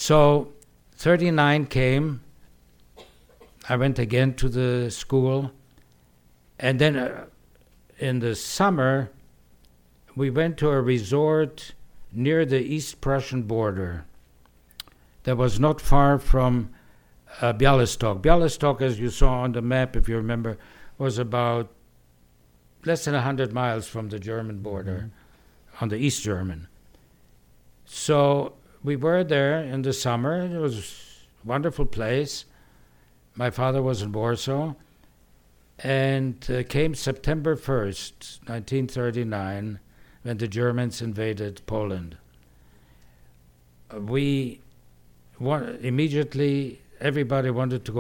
So 39 came. I went again to the school. And then in the summer, we went to a resort near the East Prussian border that was not far from Bialystok. Bialystok, as you saw on the map, if you remember, was about less than 100 miles from the German border, on the East German. So we were there in the summer. It was a wonderful place. My father was in Warsaw. And came September 1st, 1939, when the Germans invaded Poland. Immediately, everybody wanted to go